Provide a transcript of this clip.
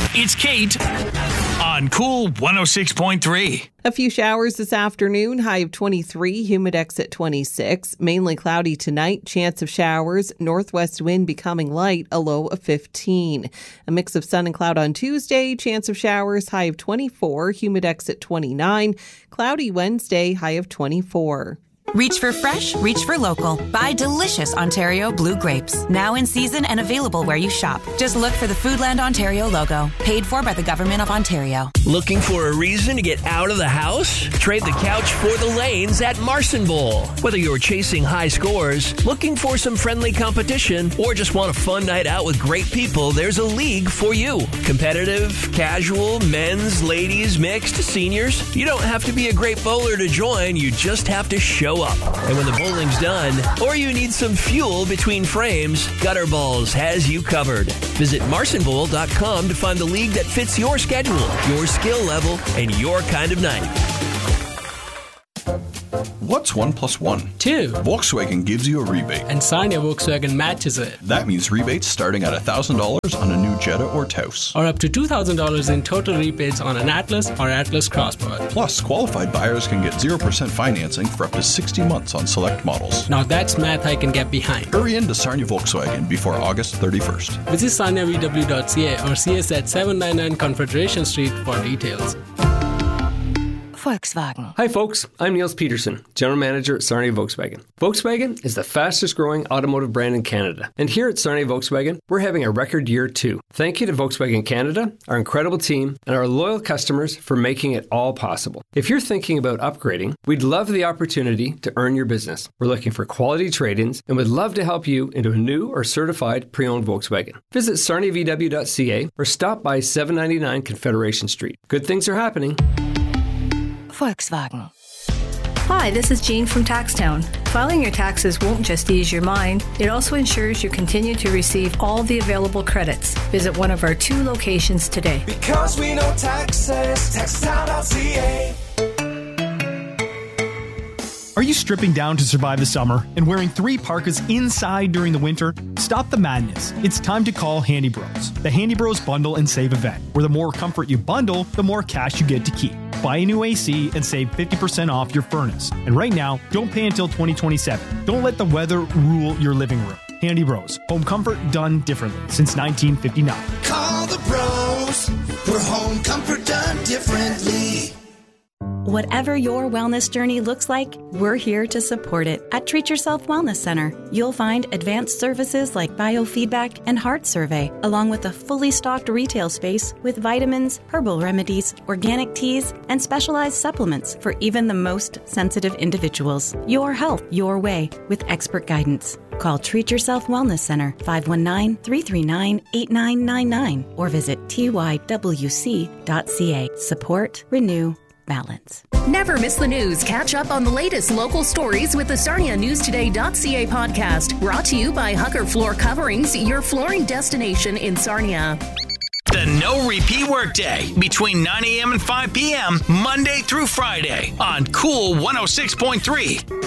It's Kate on Cool 106.3. A few showers this afternoon, high of 23, humidex at 26. Mainly cloudy tonight, chance of showers, northwest wind becoming light, a low of 15. A mix of sun and cloud on Tuesday, chance of showers, high of 24, humidex at 29. Cloudy Wednesday, high of 24. Reach for fresh, reach for local. Buy delicious Ontario blue grapes. Now in season and available where you shop. Just look for the Foodland Ontario logo. Paid for by the Government of Ontario. Looking for a reason to get out of the house? Trade the couch for the lanes at Marson Bowl. Whether you're chasing high scores, looking for some friendly competition, or just want a fun night out with great people, there's a league for you. Competitive, casual, men's, ladies, mixed, seniors. You don't have to be a great bowler to join. You just have to show up. And when the bowling's done, or you need some fuel between frames, Gutter Balls has you covered. Visit marsonbowl.com to find the league that fits your schedule, your skill level, and your kind of night. What's 1 plus 1? 2. Volkswagen gives you a rebate. And Sarnia Volkswagen matches it. That means rebates starting at $1,000 on a new Jetta or Taos. Or up to $2,000 in total rebates on an Atlas or Atlas Crossbody. Plus, qualified buyers can get 0% financing for up to 60 months on select models. Now that's math I can get behind. Hurry into Sarnia Volkswagen before August 31st. Visit sarniavw.ca or see us at 799 Confederation Street for details. Volkswagen. Hi folks, I'm Niels Peterson, General Manager at Sarnia Volkswagen. Volkswagen is the fastest growing automotive brand in Canada. And here at Sarnia Volkswagen, we're having a record year too. Thank you to Volkswagen Canada, our incredible team, and our loyal customers for making it all possible. If you're thinking about upgrading, we'd love the opportunity to earn your business. We're looking for quality trade-ins and would love to help you into a new or certified pre-owned Volkswagen. Visit sarniavw.ca or stop by 799 Confederation Street. Good things are happening. Volkswagen. Hi, this is Jean from Taxtown. Filing your taxes won't just ease your mind, it also ensures you continue to receive all the available credits. Visit one of our 2 locations today. Because we know taxes, taxtown.ca. Are you stripping down to survive the summer and wearing 3 parkas inside during the winter? Stop the madness. It's time to call Handy Bros. The Handy Bros Bundle and Save event, where the more comfort you bundle, the more cash you get to keep. Buy a new AC and save 50% off your furnace. And right now, don't pay until 2027. Don't let the weather rule your living room. Handy Bros. Home comfort done differently since 1959. Call the bros for home comfort done differently. Whatever your wellness journey looks like, we're here to support it. At Treat Yourself Wellness Center, you'll find advanced services like biofeedback and heart survey, along with a fully stocked retail space with vitamins, herbal remedies, organic teas, and specialized supplements for even the most sensitive individuals. Your health, your way, with expert guidance. Call Treat Yourself Wellness Center, 519-339-8999, or visit tywc.ca. Support, renew, balance. Never miss the news. Catch up on the latest local stories with the SarniaNewsToday.ca podcast. Brought to you by Hucker Floor Coverings, your flooring destination in Sarnia. The No Repeat Workday between 9 a.m. and 5 p.m. Monday through Friday on Cool 106.3.